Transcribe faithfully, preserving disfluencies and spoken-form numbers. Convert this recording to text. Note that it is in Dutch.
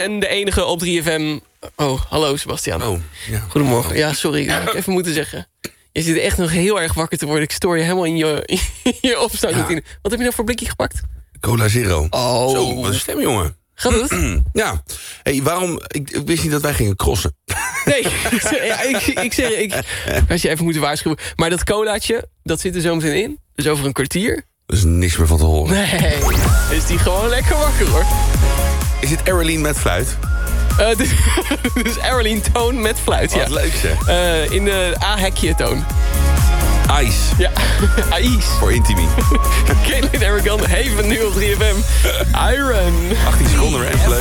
en de enige op drie F M... Oh, hallo Sebastian. Oh, ja. Goedemorgen. Ja, sorry, dat had ik even moeten zeggen. Je zit echt nog heel erg wakker te worden. Ik stoor je helemaal in je, in je opstartroutine. Ja. Wat heb je nou voor blikje gepakt? Cola Zero. Oh. Zo, wat een stem, jongen. Gaat het? Ja. Hey, waarom... Ik, ik wist niet dat wij gingen crossen. Nee, ja, ik, ik zeg... Ik, als je even moet waarschuwen. Maar dat colaatje, dat zit er zo meteen in. Dus over een kwartier. Er is niks meer van te horen. Nee, is die gewoon lekker wakker, hoor. Is dit Arylene met fluit? Uh, dus, dus Arylene Toon met fluit, Wat ja. leuk, zeg. Uh, in de A-hekje toon. Ice. Ja, Ice. Voor Intimi. Caitlin Aragon, Haven nu op drie F M. Iron. achttien seconden, hè? Leuk.